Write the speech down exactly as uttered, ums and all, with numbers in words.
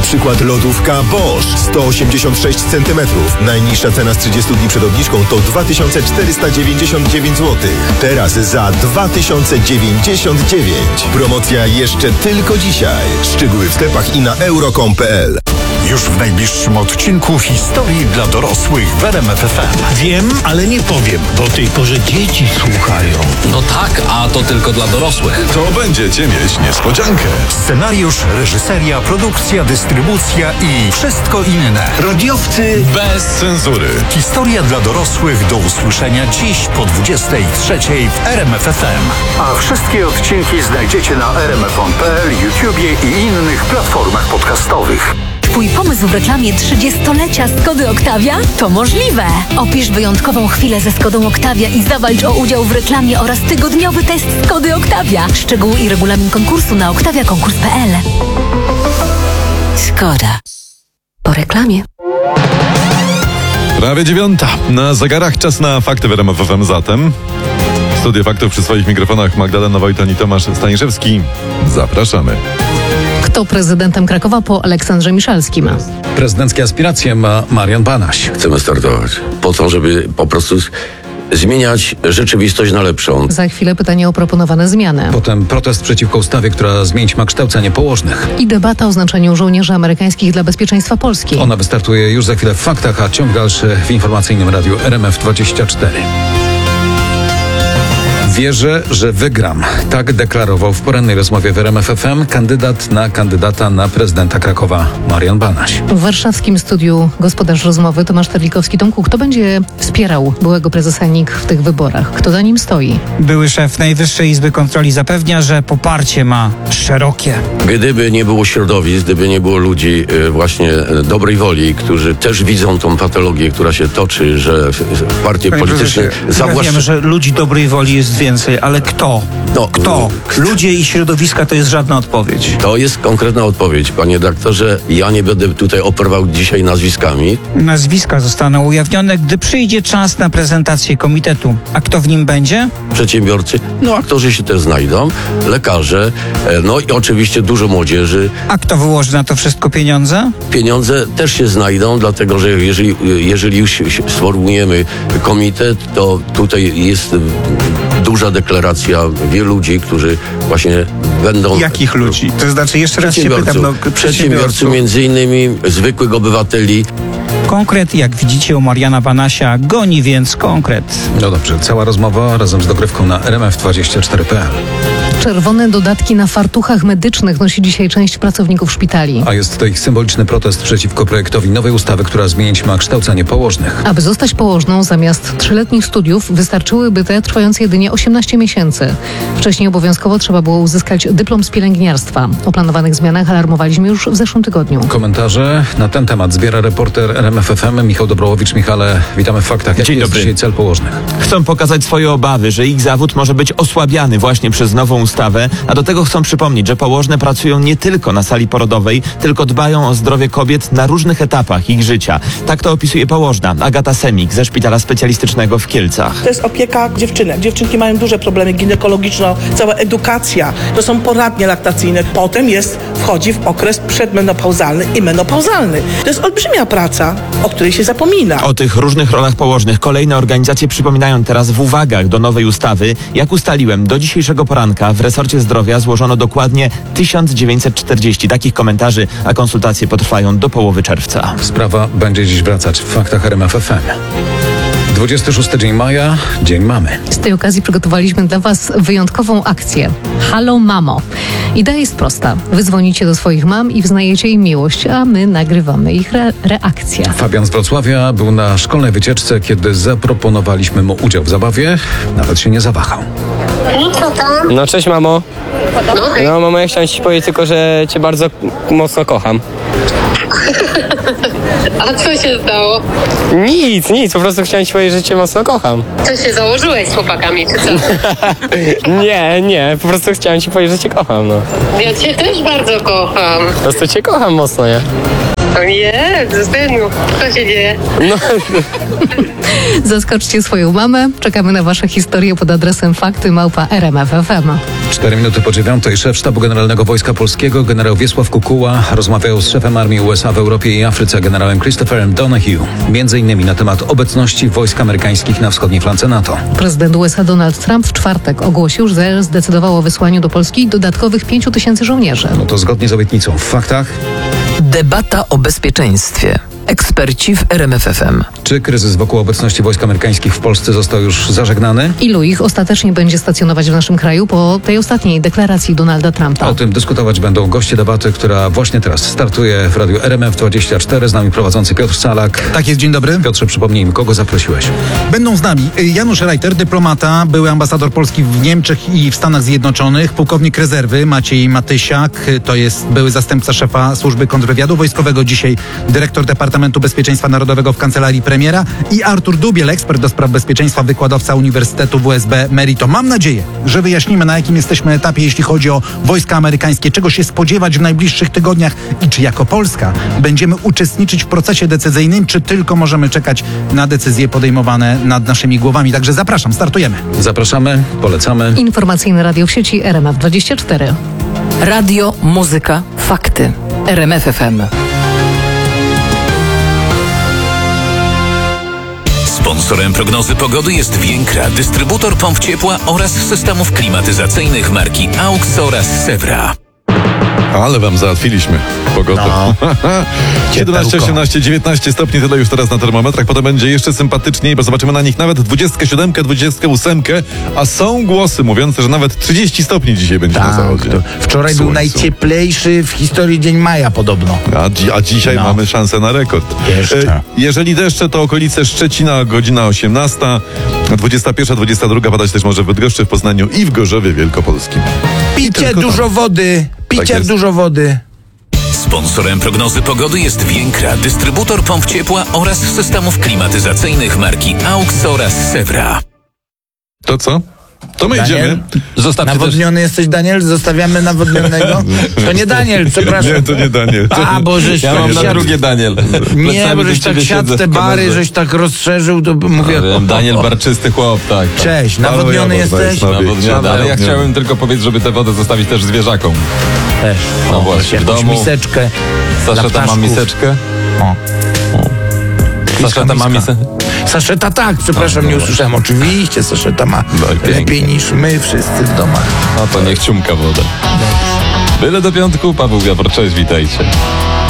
przykład lodówka Bosch sto osiemdziesiąt sześć centymetrów. Najniższa cena z trzydziestu dni przed obniżką to dwa tysiące czterysta dziewięćdziesiąt dziewięć złotych. Teraz za dwa tysiące dziewięćdziesiąt dziewięć. Promocja jeszcze tylko dzisiaj. Szczegóły w sklepach i na euro kropka com kropka p l. Już w najbliższym odcinku historii dla dorosłych w R M F F M. Wiem, ale nie powiem, bo tej porze dzieci słuchają. No tak, a to tylko dla dorosłych. To będziecie mieć niespodziankę. Scenariusz, reżyseria, produkcja, dystrybucja i wszystko inne. Radiowcy Bez cenzury. Historia dla dorosłych do usłyszenia dziś po dwudziestej trzeciej w R M F F M. A wszystkie odcinki znajdziecie na r m f on kropka p l, YouTubie i innych platformach podcastowych. Twój pomysł w reklamie trzydziestolecia Skody Octavia? To możliwe! Opisz wyjątkową chwilę ze Skodą Octavia i zawalcz o udział w reklamie oraz tygodniowy test Skody Octavia. Szczegóły i regulamin konkursu na octavia konkurs kropka p l. Skoda. Po reklamie. Prawie dziewiąta. Na zegarach czas na fakty w R M F F M zatem. Studio Faktów przy swoich mikrofonach Magdalena Wojton i Tomasz Staniszewski. Zapraszamy. Kto prezydentem Krakowa po Aleksandrze Miszalskim? Prezydenckie aspiracje ma Marian Banaś. Chcemy startować po to, żeby po prostu zmieniać rzeczywistość na lepszą. Za chwilę pytanie o proponowane zmiany. Potem protest przeciwko ustawie, która zmienić ma kształcenie położnych. I debata o znaczeniu żołnierzy amerykańskich dla bezpieczeństwa Polski. Ona wystartuje już za chwilę w faktach, a ciąg dalszy w informacyjnym radiu R M F dwadzieścia cztery. Wierzę, że wygram. Tak deklarował w porannej rozmowie w R M F F M kandydat na kandydata na prezydenta Krakowa Marian Banaś. W warszawskim studiu gospodarz rozmowy Tomasz Terlikowski. Tomku, kto będzie wspierał byłego prezesa N I K w tych wyborach? Kto za nim stoi? Były szef Najwyższej Izby Kontroli zapewnia, że poparcie ma szerokie. Gdyby nie było środowisk, gdyby nie było ludzi właśnie dobrej woli, którzy też widzą tą patologię, która się toczy, że partie Panie polityczne zawłaszczają. Ja wiem, że ludzi dobrej woli jest więcej, ale kto? No, kto? Ludzie i środowiska to jest żadna odpowiedź. To jest konkretna odpowiedź, panie doktorze. Ja nie będę tutaj operował dzisiaj nazwiskami. Nazwiska zostaną ujawnione, gdy przyjdzie czas na prezentację komitetu. A kto w nim będzie? Przedsiębiorcy, no aktorzy się też znajdą, lekarze, no i oczywiście dużo młodzieży. A kto wyłoży na to wszystko pieniądze? Pieniądze też się znajdą, dlatego że jeżeli, jeżeli już sformułujemy komitet, to tutaj jest duża deklaracja wielu ludzi, którzy właśnie będą... Jakich ludzi? To znaczy, jeszcze raz się pytam, no, przedsiębiorcy, między innymi zwykłych obywateli. Konkret, jak widzicie u Mariana Banasia, goni więc konkret. No dobrze, cała rozmowa razem z dogrywką na R M F dwadzieścia cztery kropka p l. Czerwone dodatki na fartuchach medycznych nosi dzisiaj część pracowników szpitali. A jest to ich symboliczny protest przeciwko projektowi nowej ustawy, która zmienić ma kształcenie położnych. Aby zostać położną, zamiast trzyletnich studiów wystarczyłyby te trwające jedynie osiemnaście miesięcy. Wcześniej obowiązkowo trzeba było uzyskać dyplom z pielęgniarstwa. O planowanych zmianach alarmowaliśmy już w zeszłym tygodniu. Komentarze na ten temat zbiera reporter R M F F M Michał Dobrołowicz. Michale, witamy w faktach. Jaki Dzień jest dobry. dzisiaj cel położnych? Chcą pokazać swoje obawy, że ich zawód może być osłabiany właśnie przez nową ustawę, a do tego chcą przypomnieć, że położne pracują nie tylko na sali porodowej, tylko dbają o zdrowie kobiet na różnych etapach ich życia. Tak to opisuje położna Agata Semik ze Szpitala Specjalistycznego w Kielcach. To jest opieka dziewczynek. Dziewczynki mają duże problemy ginekologiczne, cała edukacja. To są poradnie laktacyjne. Potem jest, wchodzi w okres przedmenopauzalny i menopauzalny. To jest olbrzymia praca, o której się zapomina. O tych różnych rolach położnych kolejne organizacje przypominają teraz w uwagach do nowej ustawy. Jak ustaliłem, do dzisiejszego poranka w resorcie zdrowia złożono dokładnie tysiąc dziewięćset czterdzieści takich komentarzy, a konsultacje potrwają do połowy czerwca. Sprawa będzie dziś wracać w faktach R M F F M. dwudziestego szóstego dzień maja, Dzień Mamy. Z tej okazji przygotowaliśmy dla Was wyjątkową akcję. Halo Mamo. Idea jest prosta. Wy dzwonicie do swoich mam i wznajecie im miłość, a my nagrywamy ich re- reakcję. Fabian z Wrocławia był na szkolnej wycieczce, kiedy zaproponowaliśmy mu udział w zabawie. Nawet się nie zawahał. No co tam? No cześć mamo. No, hej. No mamo, ja chciałem ci powiedzieć tylko, że cię bardzo mocno kocham. A co się stało? Nic, nic, po prostu chciałem ci powiedzieć, że cię mocno kocham. Co się założyłeś z chłopakami, czy co? Nie, nie, po prostu chciałem ci powiedzieć, że cię kocham, no. Ja cię też bardzo kocham. Po prostu cię kocham mocno, nie? O nie, ze synu. Co się dzieje? No. Zaskoczcie swoją mamę. Czekamy na wasze historie pod adresem fakty małpa r m f f m. Cztery minuty po dziewiątej szef Sztabu Generalnego Wojska Polskiego, generał Wiesław Kukuła, rozmawiał z szefem armii U S A w Europie i Afryce, generałem Christopherem Donahue. Między innymi na temat obecności wojsk amerykańskich na wschodniej flance NATO. Prezydent U S A Donald Trump w czwartek ogłosił, że zdecydował o wysłaniu do Polski dodatkowych pięciu tysięcy żołnierzy. No to zgodnie z obietnicą. W faktach? Debata o bezpieczeństwie. Eksperci w R M F F M. Czy kryzys wokół obecności wojsk amerykańskich w Polsce został już zażegnany? Ilu ich ostatecznie będzie stacjonować w naszym kraju po tej ostatniej deklaracji Donalda Trumpa? O tym dyskutować będą goście debaty, która właśnie teraz startuje w radiu R M F dwadzieścia cztery. Z nami prowadzący Piotr Salak. Tak jest, dzień dobry. Piotrze, przypomnijmy, kogo zaprosiłeś? Będą z nami Janusz Reiter, dyplomata, były ambasador Polski w Niemczech i w Stanach Zjednoczonych, pułkownik rezerwy Maciej Matysiak, to jest były zastępca szefa Służby Kontrwywiadu Wojskowego, dzisiaj dyrektor Departamentu Bezpieczeństwa Narodowego w Kancelarii Premiera, i Artur Dubiel, ekspert do spraw bezpieczeństwa, wykładowca Uniwersytetu W S B Merito. Mam nadzieję, że wyjaśnimy, na jakim jesteśmy etapie, jeśli chodzi o wojska amerykańskie, czego się spodziewać w najbliższych tygodniach i czy jako Polska będziemy uczestniczyć w procesie decyzyjnym, czy tylko możemy czekać na decyzje podejmowane nad naszymi głowami. Także zapraszam, startujemy. Zapraszamy, polecamy. Informacyjne radio w sieci R M F dwadzieścia cztery. Radio, muzyka, fakty. R M F F M. Sponsorem prognozy pogody jest Więkra, dystrybutor pomp ciepła oraz systemów klimatyzacyjnych marki AUX oraz Sewra. Ale wam załatwiliśmy pogodę. No. siedemnaście, osiemnaście, dziewiętnaście stopni, tyle już teraz na termometrach. Potem będzie jeszcze sympatyczniej, bo zobaczymy na nich nawet dwudziestkę siedem, dwudziestkę osiem, a są głosy mówiące, że nawet trzydzieści stopni dzisiaj będzie tak, na zachodzie. Wczoraj Słońcu. był najcieplejszy w historii dzień maja podobno. A, dzi- a dzisiaj No. mamy szansę na rekord. Jeszcze. E, jeżeli deszcze, to okolice Szczecina, godzina osiemnasta, dwudziesta pierwsza, dwudziesta druga padać też może w Bydgoszczy, w Poznaniu i w Gorzowie Wielkopolskim. Picie tylko dużo tam. wody, picie jest. dużo wody. Sponsorem prognozy pogody jest Więkra, dystrybutor pomp ciepła oraz systemów klimatyzacyjnych marki AUX oraz Sewra. To co? To my Daniel? idziemy. Zostawcie Nawodniony też... jesteś, Daniel? Zostawiamy nawodnionego? To nie Daniel, przepraszam. Nie, to nie Daniel. To A, bo żeś Ja tak mam na siadł... drugie Daniel. Nie, Plecami bo do żeś tak ciebie siadł siedzę te w bary, kamerze. żeś tak rozszerzył, to mówię... Wiem, Daniel Barczysty chłop, tak. Cześć, nawodniony jesteś? Nawodniony, ale ja chciałem tylko powiedzieć, żeby tę wodę zostawić też zwierzakom. Też. No O, właśnie, w jakąś domu. miseczkę dla Saszeta ma ptaszków. miseczkę? O. Saszeta ma miseczkę? Saszeta tak, przepraszam, nie usłyszałem. Oczywiście Saszeta ma lepiej niż my wszyscy w domach. No to niech ciumka wodę. Byle do piątku, Paweł Wiawor, cześć, witajcie.